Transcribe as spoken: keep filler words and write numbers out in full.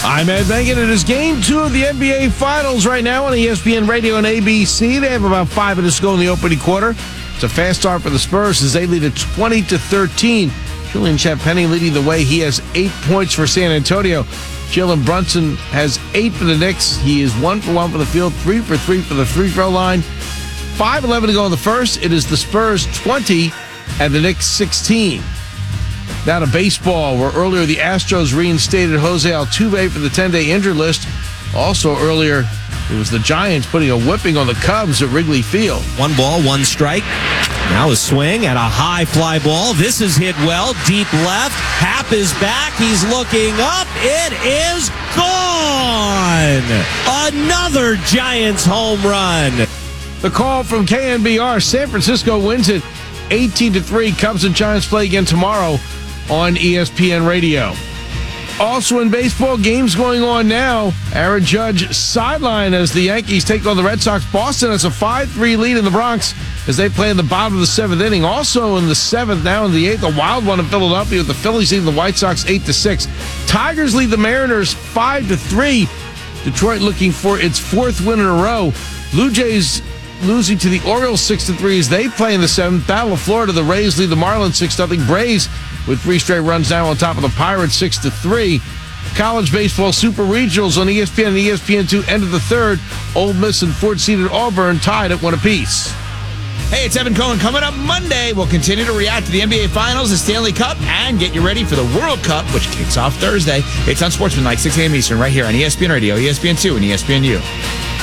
I'm Ed Megan. It is game two of the N B A Finals right now on E S P N Radio and A B C. They have about five minutes to go in the opening quarter. It's a fast start for the Spurs as they lead at twenty to thirteen. Julian Champagnie leading the way. He has eight points for San Antonio. Jalen Brunson has eight for the Knicks. He is one for one for the field, three for three for the free throw line. five eleven to go in the first. It is the Spurs twenty and the Knicks sixteen. Now to baseball, where earlier the Astros reinstated Jose Altuve for the ten-day injured list. Also earlier, it was the Giants putting a whipping on the Cubs at Wrigley Field. One ball, one strike. Now a swing at a high fly ball. This is hit well, deep left. Happ is back. He's looking up. It is gone. Another Giants home run. The call from K N B R. San Francisco wins it eighteen to three. Cubs and Giants play again tomorrow on E S P N Radio. Also in baseball, games going on now. Aaron Judge sideline as the Yankees take on the Red Sox. Boston has a five three lead in the Bronx as they play in the bottom of the seventh inning. Also in the seventh, now in the eighth, a wild one in Philadelphia with the Phillies leading the White Sox eight to six. Tigers lead the Mariners five to three. Detroit looking for its fourth win in a row. Blue Jays losing to the Orioles six to three as they play in the seventh. Battle of Florida, the Rays lead the Marlins six nothing. Braves with three straight runs now on top of the Pirates six to three. College baseball super regionals on E S P N and E S P N two end of the third. Ole Miss and fourth-seeded Auburn tied at one apiece. Hey, it's Evan Cohen. Coming up Monday, we'll continue to react to the N B A Finals, the Stanley Cup, and get you ready for the World Cup, which kicks off Thursday. It's on Sportsmanlike, six a.m. Eastern, right here on E S P N Radio, E S P N two, and E S P N U.